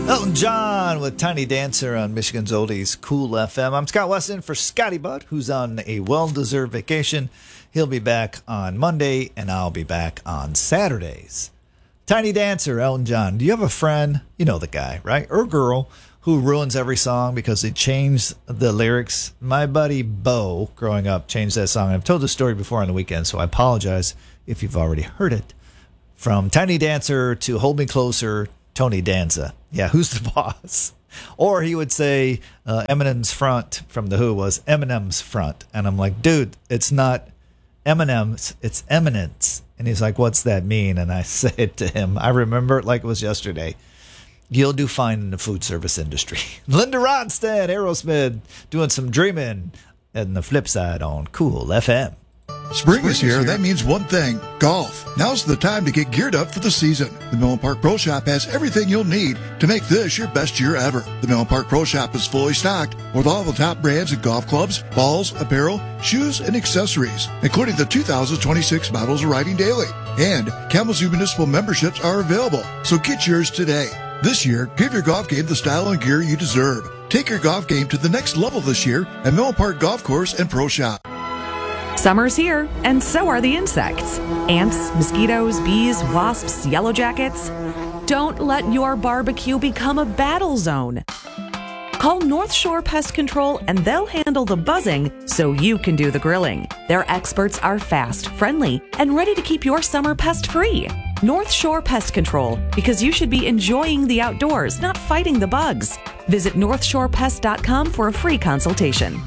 Elton John with Tiny Dancer on Michigan's Oldies Cool FM. I'm Scott Weston for Scotty Butt, who's on a well-deserved vacation. He'll be back on Monday, and I'll be back on Saturdays. Tiny Dancer, Elton John. Do you have a friend, you know the guy, right? Or girl, who ruins every song because they changed the lyrics? My buddy Bo, growing up, changed that song. I've told this story before on the weekend, so I apologize if you've already heard it. From Tiny Dancer to Hold Me Closer, Tony Danza. Yeah, who's the boss? Or he would say Eminem's front from The Who was Eminem's front. And I'm like, dude, it's not Eminem's, it's Eminence. And he's like, what's that mean? And I said to him, I remember it like it was yesterday. You'll do fine in the food service industry. Linda Ronstadt, Aerosmith, doing some dreaming. And the flip side on Cool FM. Spring is here. That means one thing, golf. Now's the time to get geared up for the season. The Millen Park Pro Shop has everything you'll need to make this your best year ever. The Millen Park Pro Shop is fully stocked with all the top brands in golf clubs, balls, apparel, shoes, and accessories, including the 2026 models arriving daily. And Kalamazoo Municipal memberships are available, so get yours today. This year, give your golf game the style and gear you deserve. Take your golf game to the next level this year at Millen Park Golf Course and Pro Shop. Summer's here, and so are the insects. Ants, mosquitoes, bees, wasps, yellow jackets. Don't let your barbecue become a battle zone. Call North Shore Pest Control and they'll handle the buzzing so you can do the grilling. Their experts are fast, friendly, and ready to keep your summer pest-free. North Shore Pest Control, because you should be enjoying the outdoors, not fighting the bugs. Visit northshorepest.com for a free consultation.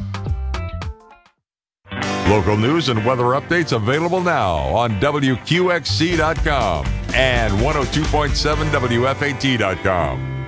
Local news and weather updates available now on WQXC.com and 102.7 WFAT.com.